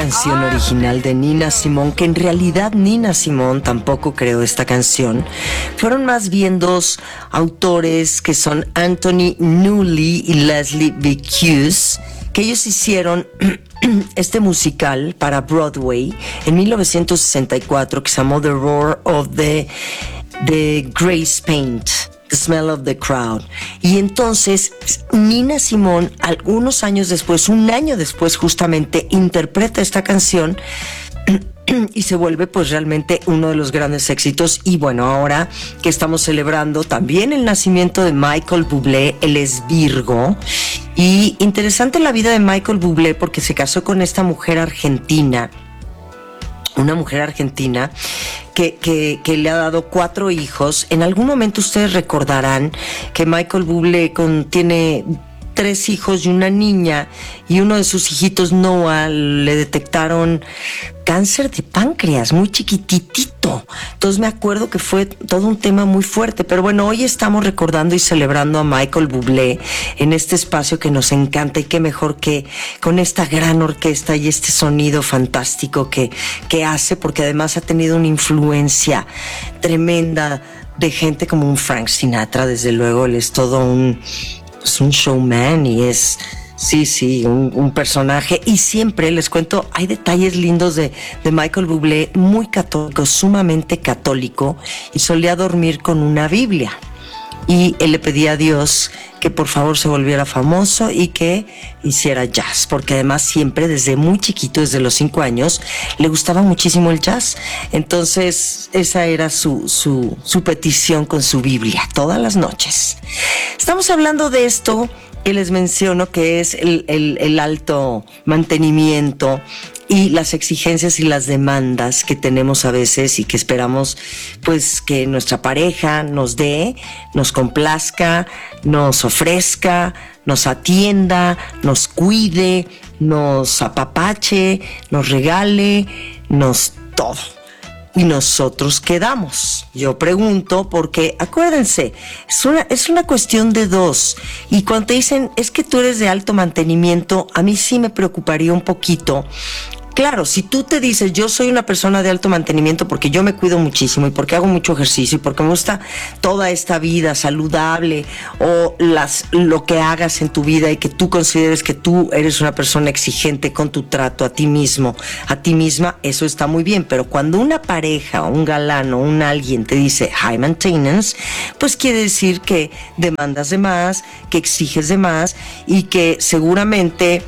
canción original de Nina Simone, que en realidad Nina Simone tampoco creó esta canción. Fueron más bien dos autores que son Anthony Newley y Leslie Becuse, que ellos hicieron este musical para Broadway en 1964 que se llamó The Roar of the Grace Paint, The Smell of the Crowd. Y entonces Nina Simone, algunos años después, un año después justamente, interpreta esta canción y se vuelve pues realmente uno de los grandes éxitos. Y bueno, ahora que estamos celebrando también el nacimiento de Michael Bublé, él es Virgo. Y interesante la vida de Michael Bublé porque se casó con esta mujer argentina, una mujer argentina que le ha dado 4 hijos. En algún momento ustedes recordarán que Michael Bublé tiene 3 hijos y una niña, y uno de sus hijitos, Noah, le detectaron cáncer de páncreas, muy chiquitito. Entonces me acuerdo que fue todo un tema muy fuerte, pero bueno, hoy estamos recordando y celebrando a Michael Bublé en este espacio que nos encanta, y qué mejor que con esta gran orquesta y este sonido fantástico que hace, porque además ha tenido una influencia tremenda de gente como un Frank Sinatra. Desde luego, él es todo un showman y es, sí, un personaje. Y siempre les cuento, hay detalles lindos de Michael Bublé, muy católico, sumamente católico, y solía dormir con una Biblia. Y él le pedía a Dios que por favor se volviera famoso y que hiciera jazz, porque además siempre desde muy chiquito, desde los 5 años, le gustaba muchísimo el jazz. Entonces esa era su petición con su Biblia todas las noches. Estamos hablando de esto que les menciono, que es el alto mantenimiento y las exigencias y las demandas que tenemos a veces y que esperamos pues que nuestra pareja nos dé, nos complazca, nos ofrezca, nos atienda, nos cuide, nos apapache, nos regale, nos todo. Y nosotros quedamos. Yo pregunto porque, acuérdense, es una cuestión de dos. Y cuando te dicen, es que tú eres de alto mantenimiento, a mí sí me preocuparía un poquito. Claro, si tú te dices, yo soy una persona de alto mantenimiento porque yo me cuido muchísimo y porque hago mucho ejercicio y porque me gusta toda esta vida saludable, o lo que hagas en tu vida y que tú consideres que tú eres una persona exigente con tu trato a ti mismo, a ti misma, eso está muy bien. Pero cuando una pareja, un galán o alguien te dice high maintenance, pues quiere decir que demandas de más, que exiges de más y que seguramente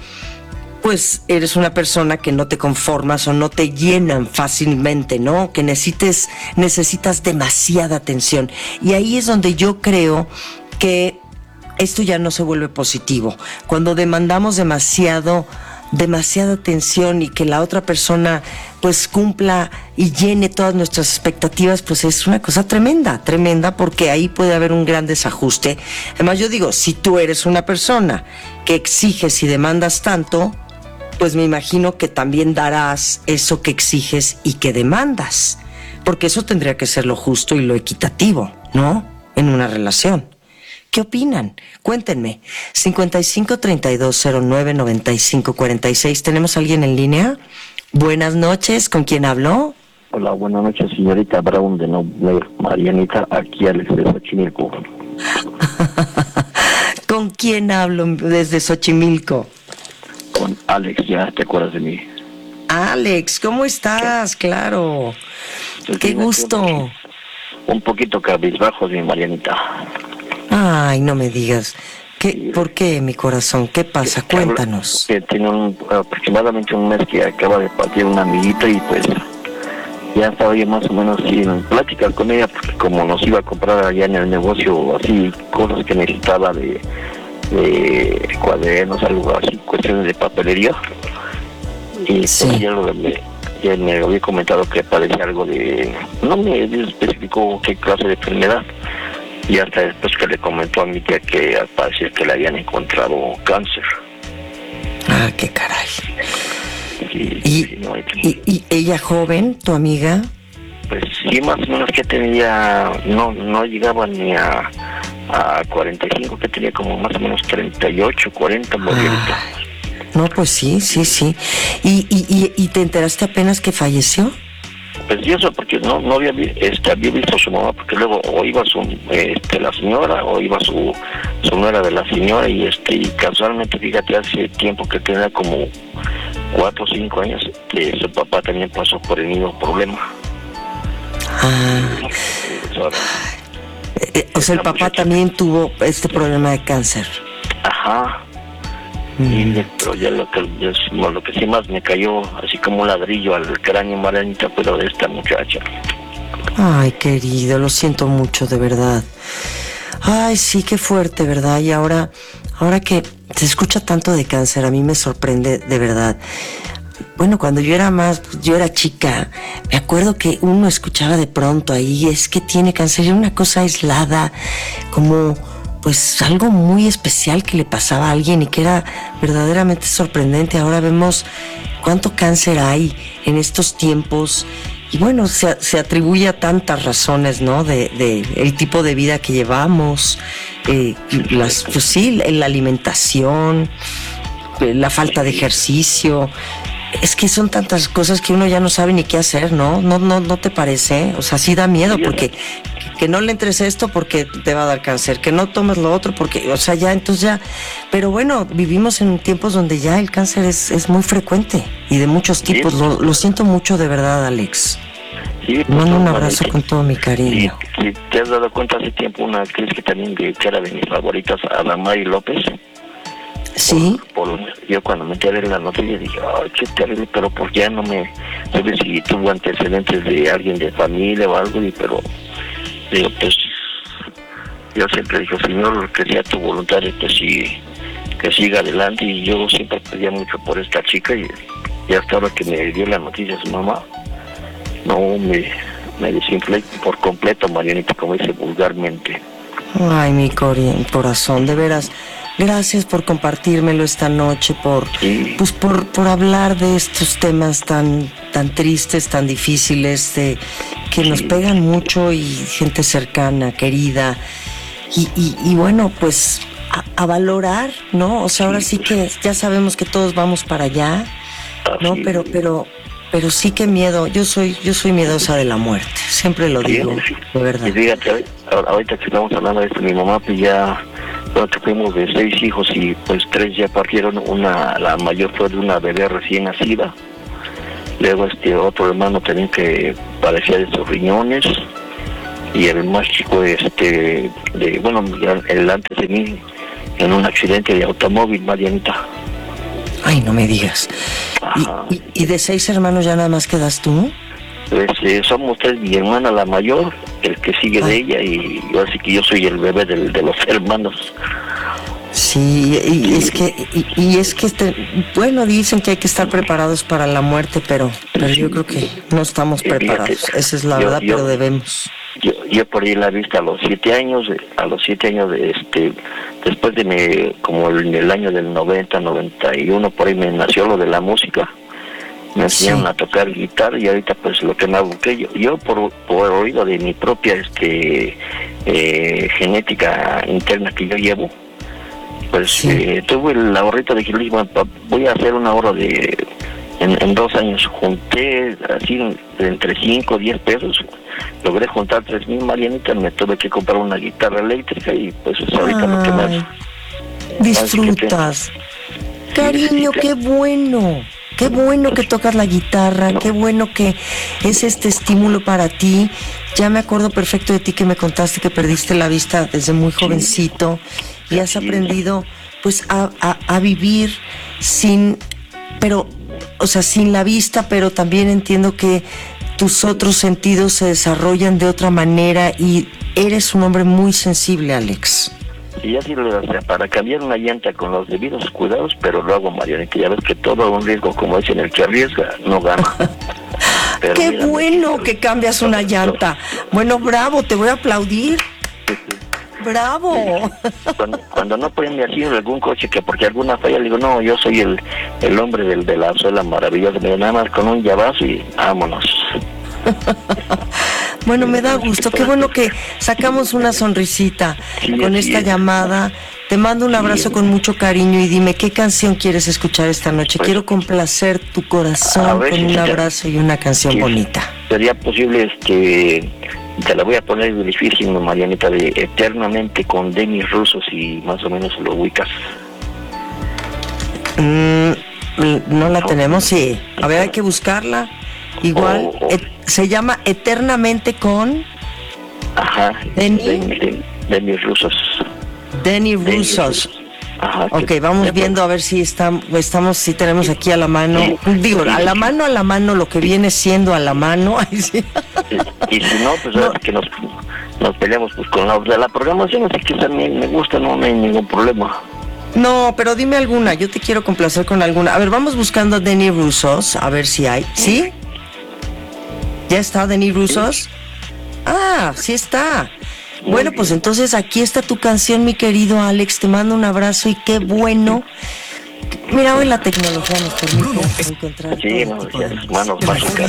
pues eres una persona que no te conformas o no te llenan fácilmente, ¿no? Que necesitas demasiada atención. Y ahí es donde yo creo que esto ya no se vuelve positivo. Cuando demandamos demasiada atención y que la otra persona pues cumpla y llene todas nuestras expectativas, pues es una cosa tremenda, porque ahí puede haber un gran desajuste. Además, yo digo, si tú eres una persona que exiges y demandas tanto, pues me imagino que también darás eso que exiges y que demandas, porque eso tendría que ser lo justo y lo equitativo, ¿no? En una relación. ¿Qué opinan? Cuéntenme. 5532099546. ¿Tenemos a alguien en línea? Buenas noches. ¿Con quién habló? Hola, buenas noches, señorita Brown de Noble, Marianita, aquí Alex de Xochimilco. ¿Con quién hablo desde Xochimilco? Con Alex, ya te acuerdas de mí. Alex, ¿cómo estás? Claro. Pues qué gusto. Un poquito cabizbajo, mi Marianita. Ay, no me digas. ¿Por qué, mi corazón? ¿Qué pasa? Cuéntanos. Que tiene aproximadamente un mes que acaba de partir una amiguita y pues ya estaba yo más o menos en pláticas con ella, porque como nos iba a comprar allá en el negocio así cosas que necesitaba de cuadernos, algo así, cuestiones de papelería, y sí. Pues ya me había comentado que parecía algo no me especificó qué clase de enfermedad, y hasta después que le comentó a mi tía que al parecer que le habían encontrado cáncer. Ah, qué caray. ¿Y ella joven, tu amiga? Pues sí, más o menos que tenía, no llegaba ni a 45, que tenía como más o menos 38, 40 moviendo. No, pues sí. ¿Y te enteraste apenas que falleció? Pues yo eso porque no había visto a su mamá, porque luego o iba la señora o iba su nuera de la señora y casualmente, fíjate, hace tiempo que tenía como 4 o 5 años que su papá también pasó por el mismo problema. O sea, el papá también tuvo este problema de cáncer. Ajá. Pero ya lo que sí más me cayó así como un ladrillo al cráneo, Marianita, pero de esta muchacha. Ay, querido, lo siento mucho, de verdad. Ay, sí, qué fuerte, ¿verdad? Y ahora que se escucha tanto de cáncer, a mí me sorprende, de verdad. Bueno, cuando yo era chica, me acuerdo que uno escuchaba de pronto ahí, es que tiene cáncer, era una cosa aislada, como pues algo muy especial que le pasaba a alguien y que era verdaderamente sorprendente. Ahora vemos cuánto cáncer hay en estos tiempos y bueno, se atribuye a tantas razones, ¿no? De el tipo de vida que llevamos, pues sí, la alimentación, la falta de ejercicio. Es que son tantas cosas que uno ya no sabe ni qué hacer, ¿no? ¿No te parece? O sea, sí da miedo porque que no le entres esto porque te va a dar cáncer, que no tomes lo otro porque, o sea, ya, entonces ya. Pero bueno, vivimos en tiempos donde ya el cáncer es muy frecuente y de muchos tipos. Lo siento mucho, de verdad, Alex. Sí, mando un abrazo con todo mi cariño. Sí, te has dado cuenta hace tiempo una actriz que también que era de mis favoritas, Adamari López. Sí. Yo cuando me enteré de la noticia dije, ay, qué terrible, pero pues ya no me sé si tuvo antecedentes de alguien de familia o algo, pero digo, pues yo siempre digo, Señor, que sea tu voluntad de que siga adelante, y yo siempre pedía mucho por esta chica y hasta ahora que me dio la noticia su mamá, no me desinflé por completo, Marianita, como dice vulgarmente. Ay, mi corazón, de veras. Gracias por compartírmelo esta noche, por hablar de estos temas tan tristes, tan difíciles, que nos pegan mucho, y gente cercana, querida, y bueno, pues a valorar, ¿no? O sea, ahora sí que ya sabemos que todos vamos para allá, ¿no? Pero sí que miedo. Yo soy miedosa de la muerte, siempre lo digo, de verdad. Y fíjate, ahorita que estamos hablando de esto, mi mamá pues ya, que fuimos de 6 hijos y pues 3 ya partieron, la mayor fue de una bebé recién nacida, luego otro hermano también que padecía de sus riñones, y el más chico el antes de mí en un accidente de automóvil, Marianita. Ay, no me digas. ¿Y de 6 hermanos ya nada más quedas tú? Pues somos 3, mi hermana la mayor, el que sigue de ella, y yo, así que yo soy el bebé de los hermanos. Sí, es que bueno, dicen que hay que estar preparados para la muerte, pero yo creo que no estamos preparados. Esa es la verdad, pero debemos. Yo por ahí la he visto a los 7 años, después de como en el año del 90, 91, por ahí me nació lo de la música. Me enseñaron a tocar guitarra, y ahorita pues lo que me hago que yo por oído de mi propia genética interna que yo llevo, pues tuve el ahorrito de que voy a hacer un ahorro en 2 años, junté así entre 5 o 10 pesos, logré juntar 3,000, Marianita, me tuve que comprar una guitarra eléctrica, y pues es ahorita lo que más disfrutas. Cariño, qué bueno. Qué bueno que tocas la guitarra, qué bueno que es este estímulo para ti. Ya me acuerdo perfecto de ti, que me contaste que perdiste la vista desde muy jovencito y has aprendido pues a vivir sin la vista, pero también entiendo que tus otros sentidos se desarrollan de otra manera y eres un hombre muy sensible, Alex. Y así para cambiar una llanta con los debidos cuidados, pero lo hago, Marianita, ya ves que todo un riesgo, como dicen, el que arriesga no gana. Qué bueno que cambias una llanta. Bueno, bravo, te voy a aplaudir. Bravo. Cuando no prende así en algún coche, que porque alguna falla, le digo, no, yo soy el hombre de la suela maravillosa, nada más con un llavazo y vámonos. Bueno, me da gusto, qué bueno que sacamos una sonrisita con esta llamada. Te mando un abrazo con mucho cariño y dime, ¿qué canción quieres escuchar esta noche? Pues, quiero complacer tu corazón con un abrazo y una canción bonita. ¿Sería posible, te la voy a poner difícil, Marianita, de Eternamente con Denis Russo, si más o menos lo ubicas? No la tenemos, sí. A ver, hay que buscarla. Igual, se llama Eternamente con... Ajá, Denis Russos. Denis Russos. Ajá. Ok, vamos viendo a ver si si tenemos aquí a la mano. Digo, a la mano, lo que viene siendo a la mano. Ay, sí. Y si no, pues no. Que nos peleamos pues con la programación, así que también me gusta, no hay ningún problema. No, pero dime alguna, yo te quiero complacer con alguna. A ver, vamos buscando a Denis Russos, a ver si hay. ¿Sí? ¿Ya está Denis Russos? Ah, sí está. Bueno, pues entonces aquí está tu canción, mi querido Alex. Te mando un abrazo y qué bueno. Mira, hoy la tecnología nos permite encontrar. Sí, no, ya, manos mágicas.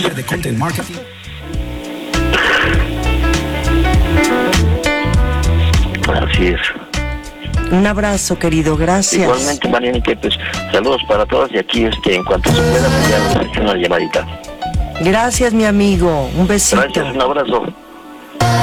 Así es. Un abrazo, querido, gracias. Igualmente, Marianita, pues saludos para todos y aquí en cuanto se pueda, pues ya nos echa una llamadita. Gracias, mi amigo. Un besito. Gracias, un abrazo.